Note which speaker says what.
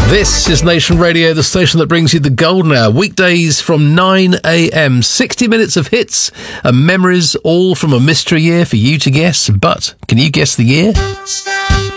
Speaker 1: This is Nation Radio, the station that brings you the golden hour, weekdays from 9 a.m. 60 minutes of hits and memories, all from a mystery year for you to guess. But can you guess the year?